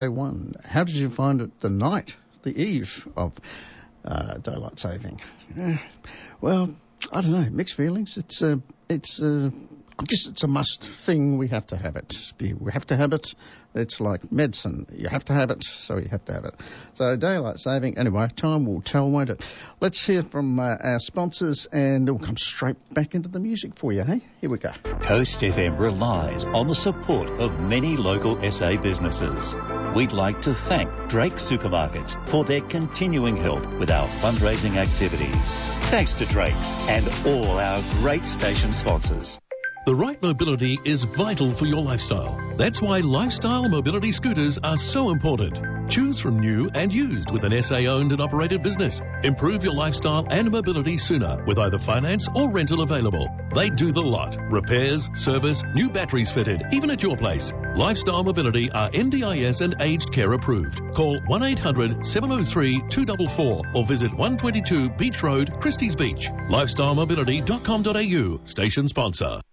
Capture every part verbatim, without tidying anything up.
One. How did you find it the night, the eve of uh, daylight saving? Uh, well, I don't know, mixed feelings. It's a, it's a, I guess it's a must thing. We have to have it. We have to have it. It's like medicine. You have to have it, so you have to have it. So daylight saving, anyway, time will tell, won't it? Let's hear from uh, our sponsors, and we'll come straight back into the music for you, hey? Here we go. Coast F M relies on the support of many local S A businesses. We'd like to thank Drake Supermarkets for their continuing help with our fundraising activities. Thanks to Drake's and all our great station sponsors. The right mobility is vital for your lifestyle. That's why lifestyle mobility scooters are so important. Choose from new and used with an S A-owned and operated business. Improve your lifestyle and mobility sooner with either finance or rental available. They do the lot. Repairs, service, new batteries fitted, even at your place. Lifestyle Mobility are N D I S and aged care approved. Call one eight hundred seven oh three two four four or visit one twenty-two Beach Road, Christie's Beach. lifestyle mobility dot com dot a u. Station sponsor.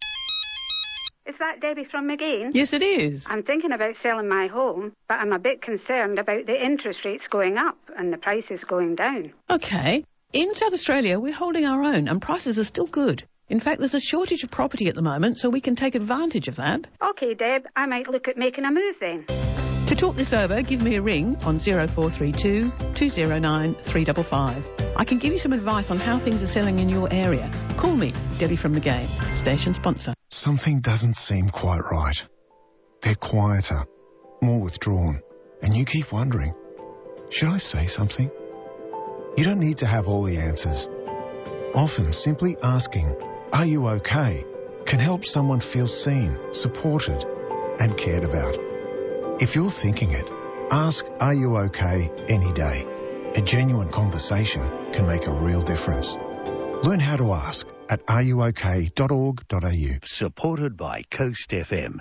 Is that Debbie from McGain? Yes, it is. I'm thinking about selling my home, but I'm a bit concerned about the interest rates going up and the prices going down. OK. In South Australia, we're holding our own and prices are still good. In fact, there's a shortage of property at the moment, so we can take advantage of that. OK, Deb, I might look at making a move then. To talk this over, give me a ring on oh four three two, two oh nine, three five five. I can give you some advice on how things are selling in your area. Call me, Debbie from McGain, station sponsor. Something doesn't seem quite right. They're quieter, more withdrawn, and you keep wondering, should I say something? You don't need to have all the answers. Often simply asking, are you okay, can help someone feel seen, supported, and cared about. If you're thinking it, ask, are you okay, any day. A genuine conversation can make a real difference. Learn how to ask at are you okay dot org dot a u. Supported by Coast F M.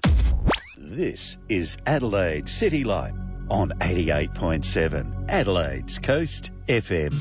This is Adelaide City Light on eighty-eight point seven, Adelaide's Coast F M.